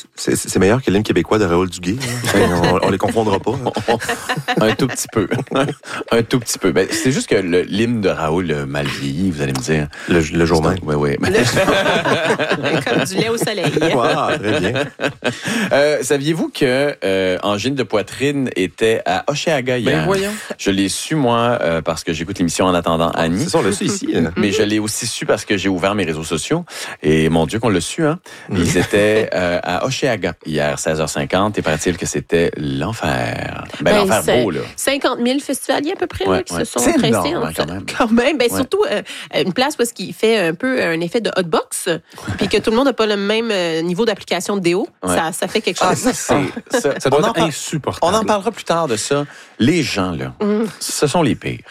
C'est meilleur que l'hymne québécois de Raoul Duguay. Hein. On les confondra pas. Hein. Un tout petit peu. Un tout petit peu. Ben, c'est juste que l'hymne de Raoul a mal vieilli, vous allez me dire. Le jour même. Oui. Comme du lait au soleil. Wow, très bien. Saviez-vous que Angine de poitrine était à Hochelaga hier? Ben voyons. Je l'ai su, moi, parce que j'écoute l'émission En attendant Annie. C'est ça, on l'a su ici. Là. Mais je l'ai aussi su parce que j'ai ouvert mes réseaux sociaux. Et mon Dieu qu'on l'a su, hein. Ils étaient à Hochelaga hier, 16h50. Et paraît-il que c'était l'enfer. Ben l'enfer beau, là. 50 000 festivaliers à peu près là, qui se sont C'est pressés. énorme, En fait. quand même. Ben, surtout une place où il fait un peu un effet de hotbox, puis que tout le monde n'a pas le même niveau d'application de déo. Ouais. Ça fait quelque chose. Ça doit être insupportable. On en parlera plus tard de ça. Les gens, là, ce sont les pires.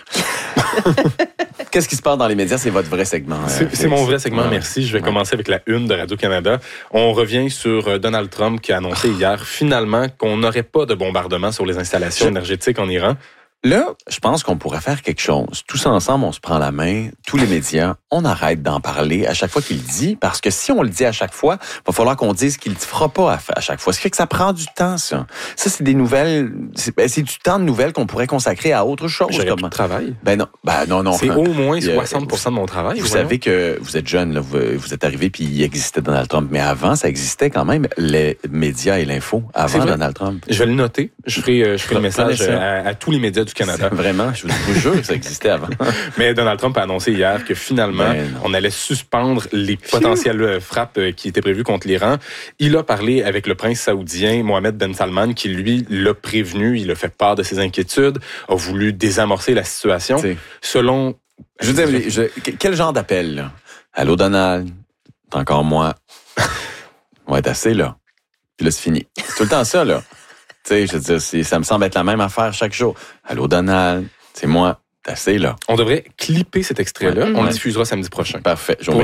Qu'est-ce qui se passe dans les médias? C'est votre vrai segment. C'est mon vrai segment, merci. Je vais commencer avec la une de Radio-Canada. On revient sur Donald Trump qui a annoncé hier, finalement, qu'on n'aurait pas de bombardement sur les installations énergétiques en Iran. Là, je pense qu'on pourrait faire quelque chose. Tous ensemble, on se prend la main, tous les médias, on arrête d'en parler à chaque fois qu'il le dit, parce que si on le dit à chaque fois, il va falloir qu'on dise qu'il ne le fera pas à chaque fois. Ce qui fait que ça prend du temps, ça. Ça, c'est des nouvelles, c'est du temps de nouvelles qu'on pourrait consacrer à autre chose. J'aurais plus de travail. Non. C'est au moins 60% de mon travail. Vous savez que vous êtes jeune, là, vous êtes arrivé, puis il existait Donald Trump. Mais avant, ça existait quand même, les médias et l'info, avant Donald Trump. Je vais le noter. Je ferai le message à tous les médias du Canada. Vraiment, je vous jure que ça existait avant. Mais Donald Trump a annoncé hier que finalement, on allait suspendre les potentielles frappes qui étaient prévues contre l'Iran. Il a parlé avec le prince saoudien Mohammed Ben Salman, qui lui l'a prévenu, il a fait part de ses inquiétudes, a voulu désamorcer la situation. Selon... Je veux dire, quel genre d'appel, là? Allô, Donald? T'es encore moi? On va être assez, là. Puis là, c'est fini. C'est tout le temps ça, là. Tu sais, je veux dire, ça me semble être la même affaire chaque jour. Allô, Donald, c'est moi. T'as assez, là. On devrait clipper cet extrait-là. On le diffusera samedi prochain. Parfait. Pour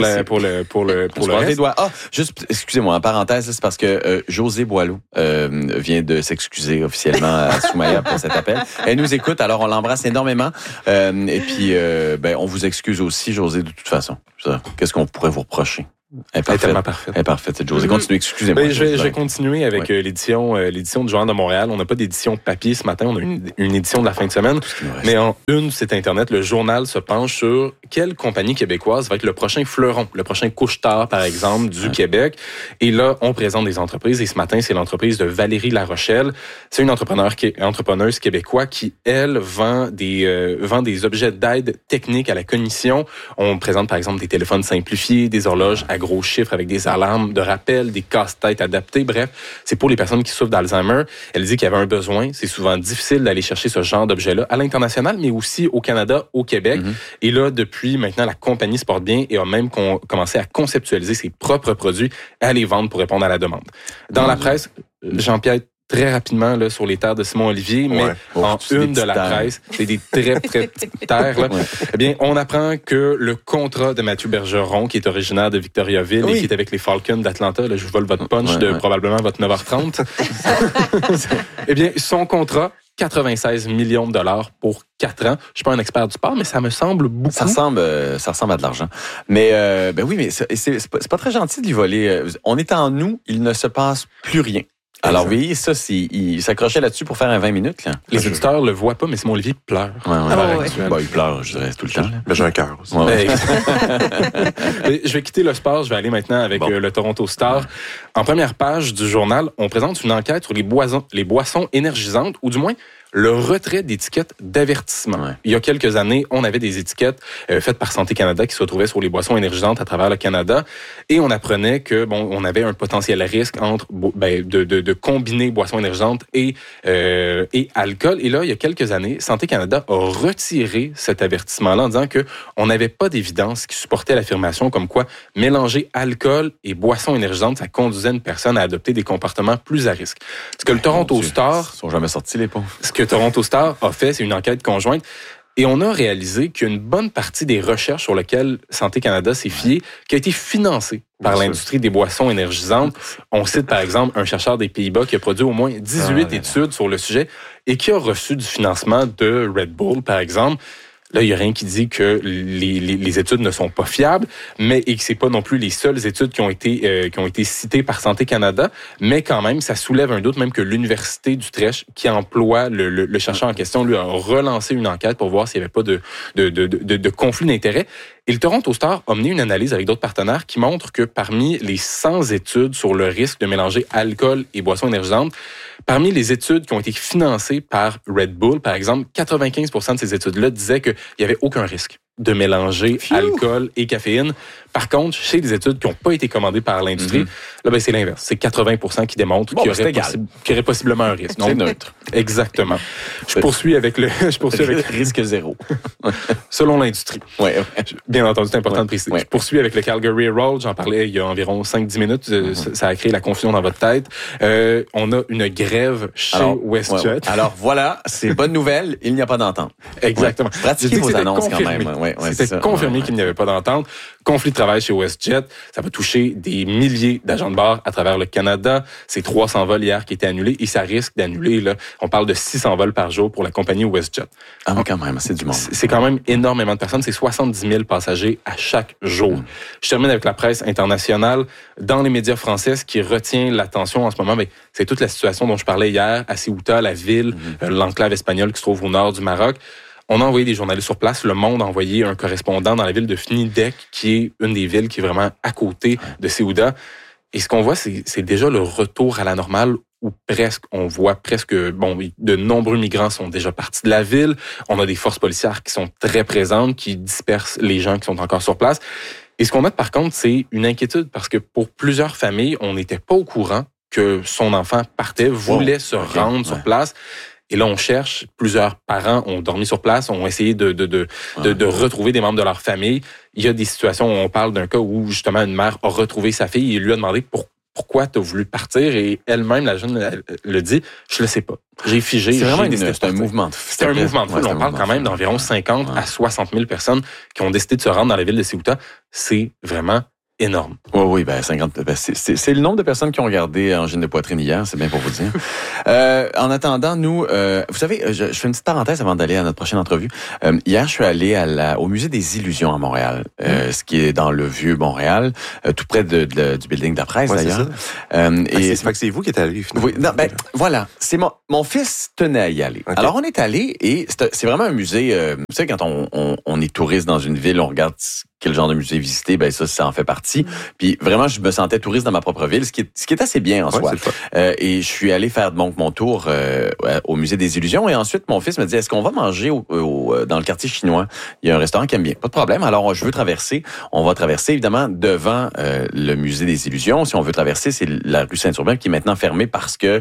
le reste. Juste, excusez-moi, en parenthèse, c'est parce que José Boileau vient de s'excuser officiellement à Soumaya pour cet appel. Elle nous écoute, alors on l'embrasse énormément. Et puis, on vous excuse aussi, José, de toute façon. Qu'est-ce qu'on pourrait vous reprocher? Elle est tellement parfaite. Elle est parfaite, cette Josée. Continuez, excusez-moi. Je vais continuer avec l'édition du Journal de Montréal. On n'a pas d'édition papier ce matin, on a une édition de la fin de semaine. Mais en une site Internet, le journal se penche sur quelle compagnie québécoise va être le prochain fleuron, le prochain couche-tard, par exemple, du Québec. Et là, on présente des entreprises. Et ce matin, c'est l'entreprise de Valérie Larochelle. C'est une entrepreneuse québécoise qui, elle, vend des objets d'aide technique à la cognition. On présente, par exemple, des téléphones simplifiés, des horloges à gros chiffres avec des alarmes de rappel, des casse-têtes adaptés. Bref, c'est pour les personnes qui souffrent d'Alzheimer. Elle dit qu'il y avait un besoin. C'est souvent difficile d'aller chercher ce genre d'objet-là à l'international, mais aussi au Canada, au Québec. Et là, depuis maintenant, la compagnie se porte bien et a même commencé à conceptualiser ses propres produits et à les vendre pour répondre à la demande. Dans la presse, Jean-Pierre, très rapidement là, sur les terres de Simon Olivier, mais en une de la presse, c'est des très, très petites terres. Là. Eh bien, on apprend que le contrat de Mathieu Bergeron, qui est originaire de Victoriaville et qui est avec les Falcons d'Atlanta, là, je vous vole votre punch de probablement votre 9h30, eh bien, son contrat, 96 millions de dollars pour 4 ans. Je suis pas un expert du sport, mais ça me semble beaucoup. Ça ressemble à de l'argent. Mais oui, mais c'est pas très gentil de lui voler. On est en nous, il ne se passe plus rien. Alors, vous voyez, ça, il s'accrochait là-dessus pour faire un 20 minutes. Là. Les auditeurs le voient pas, mais Simon Olivier pleure. Il pleure, je dirais, tout le temps. Mais j'ai un cœur aussi. Je vais quitter le sport. Je vais aller maintenant avec le Toronto Star. En première page du journal, on présente une enquête sur les boissons énergisantes, ou du moins le retrait d'étiquettes d'avertissement. Il y a quelques années, on avait des étiquettes faites par Santé Canada qui se retrouvaient sur les boissons énergisantes à travers le Canada, et on apprenait que on avait un potentiel risque entre de combiner boissons énergisantes et alcool. Et là, il y a quelques années, Santé Canada a retiré cet avertissement-là en disant que on n'avait pas d'évidence qui supportait l'affirmation comme quoi mélanger alcool et boissons énergisantes, ça conduisait une personne à adopter des comportements plus à risque. Ce que le Toronto Star... Ils sont jamais sortis, les pauvres. Ce que Toronto Star a fait, c'est une enquête conjointe. Et on a réalisé qu'une bonne partie des recherches sur lesquelles Santé Canada s'est fiée, qui a été financée par l'industrie des boissons énergisantes. On cite par exemple un chercheur des Pays-Bas qui a produit au moins 18 études sur le sujet et qui a reçu du financement de Red Bull, par exemple. Là, il y a rien qui dit que les études ne sont pas fiables, et que c'est pas non plus les seules études qui ont été citées par Santé Canada, mais quand même, ça soulève un doute, même que l'Université d'Utrecht, qui emploie le chercheur en question, lui a relancé une enquête pour voir s'il n'y avait pas de conflit d'intérêts. Et le Toronto Star a mené une analyse avec d'autres partenaires qui montre que parmi les 100 études sur le risque de mélanger alcool et boissons énergisantes, parmi les études qui ont été financées par Red Bull, par exemple, 95% de ces études-là disaient qu'il n'y avait aucun risque de mélanger alcool et caféine. Par contre, chez les études qui n'ont pas été commandées par l'industrie, là, ben, c'est l'inverse. C'est 80% qui démontrent qu'il y aurait possiblement un risque. C'est neutre. Exactement. Je poursuis avec risque zéro. Selon l'industrie. Ouais. Bien entendu, c'est important de préciser. Ouais. Je poursuis avec le Calgary Road. J'en parlais il y a environ 5-10 minutes. Ça a créé la confusion dans votre tête. On a une grève chez WestJet. Ouais. Alors voilà, c'est bonne nouvelle. Il n'y a pas d'entente. Exactement. Ouais. Pratiquez vos annonces quand même. C'était confirmé qu'il n'y avait pas d'entente. Conflit de travail chez WestJet. Ça va toucher des milliers d'agents de bord à travers le Canada. C'est 300 vols hier qui étaient annulés et ça risque d'annuler. Là, on parle de 600 vols par jour pour la compagnie WestJet. Ah, mais quand même, c'est du monde. C'est quand même énormément de personnes. C'est 70 000 passagers à chaque jour. Je termine avec la presse internationale. Dans les médias français, ce qui retient l'attention en ce moment, c'est toute la situation dont je parlais hier à Ceuta, la ville, l'enclave espagnole qui se trouve au nord du Maroc. On a envoyé des journalistes sur place. Le Monde a envoyé un correspondant dans la ville de Fnidek, qui est une des villes qui est vraiment à côté de Ceuta. Et ce qu'on voit, c'est déjà le retour à la normale où on voit presque, de nombreux migrants sont déjà partis de la ville. On a des forces policières qui sont très présentes, qui dispersent les gens qui sont encore sur place. Et ce qu'on note par contre, c'est une inquiétude parce que pour plusieurs familles, on n'était pas au courant que son enfant partait, voulait se rendre sur place. Et là, on cherche. Plusieurs parents ont dormi sur place, ont essayé de retrouver des membres de leur famille. Il y a des situations où on parle d'un cas où, justement, une mère a retrouvé sa fille et lui a demandé pourquoi tu as voulu partir. Et elle-même, la jeune, elle le dit, je le sais pas. J'ai figé. C'est vraiment c'est un mouvement de foule. C'est un mouvement de foule. On parle quand même d'environ 50 à 60 000 personnes qui ont décidé de se rendre dans la ville de Ceuta. C'est vraiment énorme. Oui, 50. C'est le nombre de personnes qui ont regardé Angine de poitrine hier, c'est bien pour vous dire. En attendant, nous, vous savez, je fais une petite parenthèse avant d'aller à notre prochaine entrevue. Hier, je suis allé au Musée des Illusions à Montréal, ce qui est dans le vieux Montréal, tout près du building de la presse d'ailleurs. C'est vous qui êtes allé finalement. Oui, non, voilà. C'est mon fils tenait à y aller. Okay. Alors on est allé et c'est vraiment un musée. Vous savez, quand on est touriste dans une ville, on regarde quel genre de musée visiter, ça en fait partie. Puis vraiment, je me sentais touriste dans ma propre ville, ce qui est assez bien en soi. Et je suis allé faire donc mon tour au Musée des Illusions. Et ensuite, mon fils me dit, est-ce qu'on va manger dans le quartier chinois? Il y a un restaurant qui aime bien. Pas de problème. Alors, je veux traverser. On va traverser, évidemment, devant le Musée des Illusions. Si on veut traverser, c'est la rue Saint-Urbain qui est maintenant fermée parce que,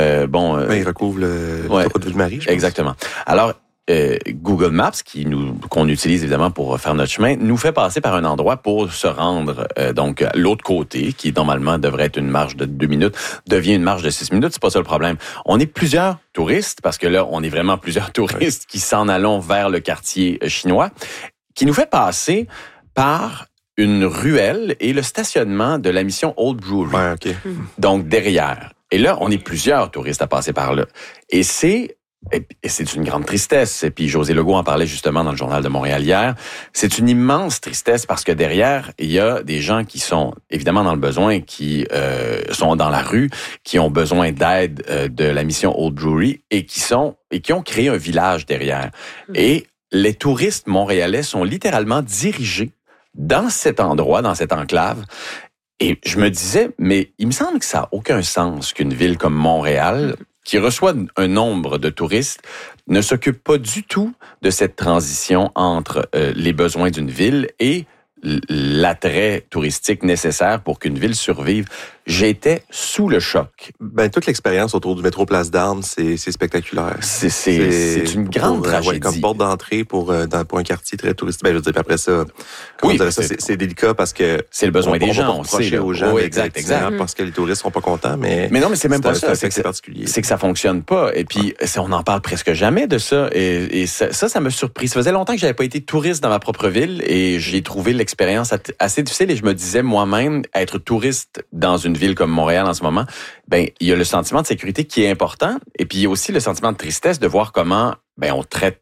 il recouvre le route de Ville-Marie, je pense. Exactement. Alors, Google Maps, qu'on utilise évidemment pour faire notre chemin, nous fait passer par un endroit pour se rendre donc à l'autre côté, qui normalement devrait être une marche de 2 minutes, devient une marche de 6 minutes. C'est pas ça le problème. On est plusieurs touristes, parce que là, on est vraiment plusieurs touristes qui s'en allons vers le quartier chinois, qui nous fait passer par une ruelle et le stationnement de la mission Old Brewery. Ouais, okay. Donc derrière. Et là, on est plusieurs touristes à passer par là. Et c'est une grande tristesse. Et puis José Legault en parlait justement dans le Journal de Montréal hier. C'est une immense tristesse parce que derrière, il y a des gens qui sont évidemment dans le besoin, qui sont dans la rue, qui ont besoin d'aide de la mission Old Brewery et qui ont créé un village derrière. Et les touristes montréalais sont littéralement dirigés dans cet endroit, dans cette enclave. Et je me disais, mais il me semble que ça n'a aucun sens qu'une ville comme Montréal, qui reçoit un nombre de touristes, ne s'occupe pas du tout de cette transition entre les besoins d'une ville et l'attrait touristique nécessaire pour qu'une ville survive. J'étais sous le choc. Toute l'expérience autour du métro Place d'Armes, c'est spectaculaire. C'est une grande tragédie. Comme porte d'entrée pour un quartier très touristique. Je veux dire, après ça, c'est délicat parce que c'est le besoin des gens. On va reprocher aux gens, exact. Parce que les touristes seront pas contents, mais non, mais c'est même pas ça. C'est particulier. C'est que ça fonctionne pas. Et puis, on n'en parle presque jamais de ça. Et ça m'a surpris. Ça faisait longtemps que j'avais pas été touriste dans ma propre ville et j'ai trouvé l'expérience assez difficile. Et je me disais moi-même, être touriste dans une ville comme Montréal en ce moment, il y a le sentiment de sécurité qui est important. Et puis, il y a aussi le sentiment de tristesse de voir comment on traite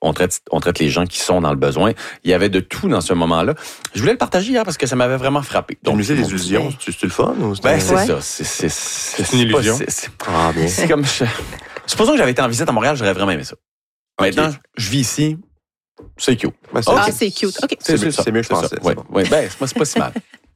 on traite les gens qui sont dans le besoin. Il y avait de tout dans ce moment-là. Je voulais le partager hier parce que ça m'avait vraiment frappé. Donc, le musée des illusions, c'est le fun? Ou c'est ça. C'est une illusion. Bien. C'est comme... Supposons que j'avais été en visite à Montréal, j'aurais vraiment aimé ça. Okay. Maintenant, je vis ici, c'est cute. C'est cute. OK. C'est mieux que je pensais. Oui, bon. C'est pas si mal.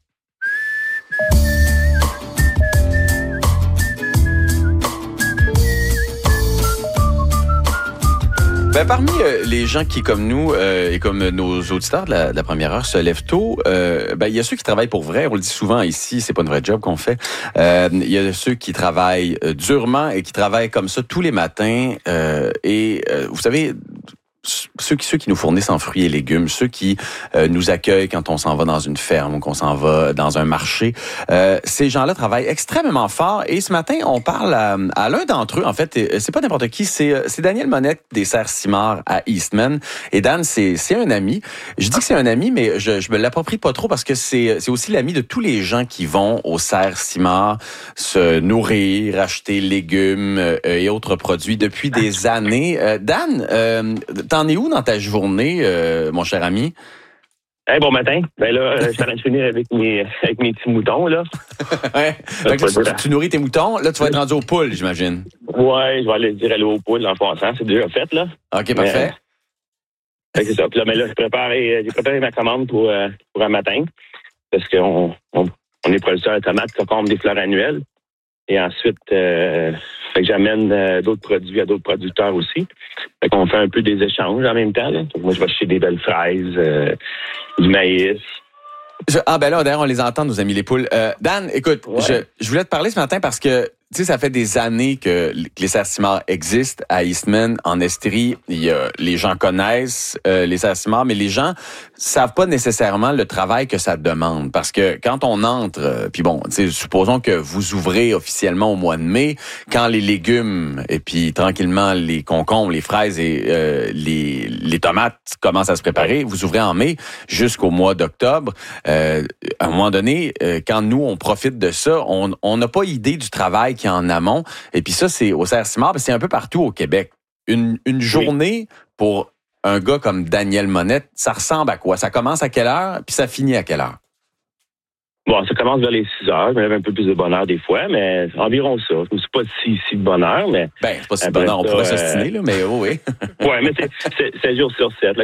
Parmi les gens qui, comme nous et comme nos auditeurs de la première heure, se lèvent tôt, il y a ceux qui travaillent pour vrai. On le dit souvent ici, c'est pas une vraie job qu'on fait. Il y a ceux qui travaillent durement et qui travaillent comme ça tous les matins. Vous savez, ceux qui nous fournissent en fruits et légumes, ceux qui nous accueillent quand on s'en va dans une ferme ou qu'on s'en va dans un marché, ces gens-là travaillent extrêmement fort. Et ce matin, on parle à l'un d'entre eux. En fait, c'est pas n'importe qui, c'est Daniel Monette des Serres Simard à Eastman. Et Dan, c'est un ami. Je dis que c'est un ami, mais je me l'approprie pas trop parce que c'est aussi l'ami de tous les gens qui vont aux Serres Simard se nourrir, acheter légumes et autres produits depuis des années. Dan, t'en es où dans ta journée, mon cher ami? Bon matin. Là, je suis en train de finir avec mes petits moutons, là. Ouais. Donc, tu nourris tes moutons. Là, tu vas être rendu aux poules, j'imagine. Ouais, je vais aller aux poules en passant. C'est déjà fait, là. OK, parfait. C'est ça. Puis là, j'ai préparé ma commande pour un matin. Parce qu'on est producteur de tomates, concombres, des fleurs annuelles. Et ensuite, j'amène d'autres produits à d'autres producteurs aussi. Fait qu'on fait un peu des échanges en même temps. Là. Donc, moi, je vais acheter des belles fraises, du maïs. Là, d'ailleurs, on les entend, nos amis les poules. Dan, écoute, je voulais te parler ce matin parce que, tu sais, ça fait des années que les Serres Simard existent à Eastman, en Estrie. Les gens connaissent les Serres Simard, mais les gens savent pas nécessairement le travail que ça demande. Parce que quand on entre, puis bon, tu sais, supposons que vous ouvrez officiellement au mois de mai, quand les légumes et puis tranquillement les concombres, les fraises et les tomates commencent à se préparer, vous ouvrez en mai jusqu'au mois d'octobre. À un moment donné, quand nous, on profite de ça, on n'a pas idée du travail qu'il y a en amont. Et puis ça, c'est au Serres Simard, c'est un peu partout au Québec. Une journée pour un gars comme Daniel Monette, ça ressemble à quoi? Ça commence à quelle heure, puis ça finit à quelle heure? Bon, ça commence vers les 6 heures. Je me lève un peu plus de bonne heure des fois, mais environ ça. C'est pas si de bonne heure, mais... C'est pas si de bonne heure. On pourrait s'ostiner, là, mais oui. Ouais, mais c'est 7 jours sur 7. Là,